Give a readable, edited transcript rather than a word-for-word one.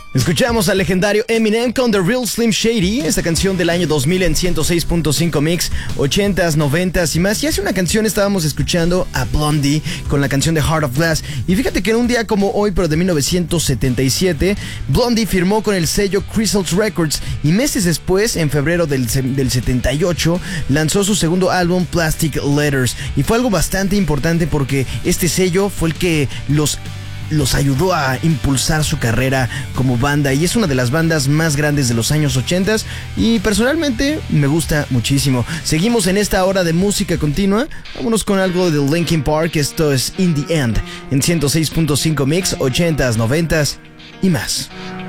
Escuchamos al legendario Eminem con The Real Slim Shady, esta canción del año 2000 en 106.5 Mix, 80s, 90s y más. Y hace una canción estábamos escuchando a Blondie con la canción de Heart of Glass. Y fíjate que en un día como hoy, pero de 1977, Blondie firmó con el sello Crystal Records y meses después, en febrero del 78, lanzó su segundo álbum Plastic Letters. Y fue algo bastante importante porque este sello fue el que los ayudó a impulsar su carrera como banda y es una de las bandas más grandes de los años 80 y personalmente me gusta muchísimo. Seguimos en esta hora de música continua. Vámonos con algo de Linkin Park. Esto es In The End en 106.5 Mix, 80s, 90s y más.